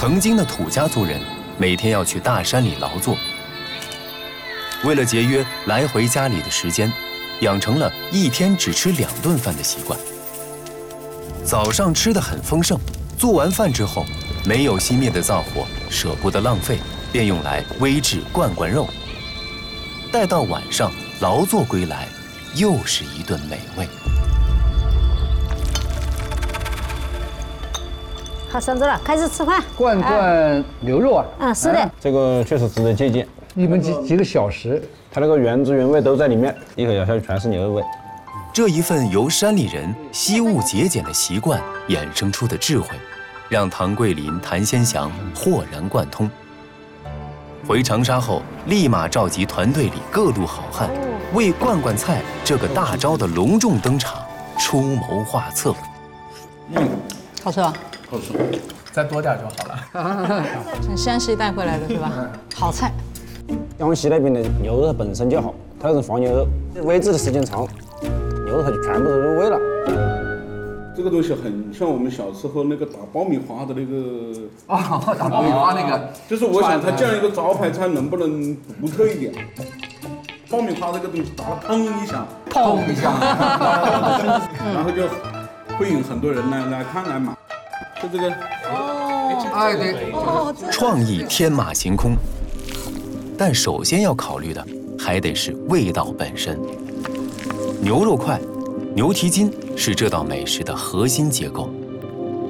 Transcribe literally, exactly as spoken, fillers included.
曾经的土家族人每天要去大山里劳作，为了节约来回家里的时间，养成了一天只吃两顿饭的习惯。早上吃得很丰盛，做完饭之后，没有熄灭的灶火，舍不得浪费，便用来煨制罐罐肉。待到晚上劳作归来，又是一顿美味。 好，上桌了，开始吃饭。 罐罐牛肉啊？ 嗯，是的。 这个确实值得借鉴。 你们几几个小时， 它那个原汁原味都在里面，一口咬下去全是牛肉味。 这一份由山里人惜物节俭的习惯衍生出的智慧，让唐桂林、谭先祥豁然贯通。回长沙后，立马召集团队里各路好汉，为罐罐菜这个大招的隆重登场出谋划策。 嗯， 好吃吧？ 好吃，再多点就好了。 从山西带回来的是吧？好菜。 江西那边的牛肉本身就好，它是黄牛肉，煨制的时间长，牛肉它就全部都入味了。 这个东西很像我们小时候那个打爆米花的那个啊，打爆米花那个， 就是我想它这样一个招牌菜能不能独特一点？爆米花这个东西打了砰一下， 砰一下， 然后就会引很多人来来看来买。就这个， 哦，哎对， 哦， 创意天马行空，但首先要考虑的还得是味道本身。牛肉块、牛蹄筋是这道美食的核心结构。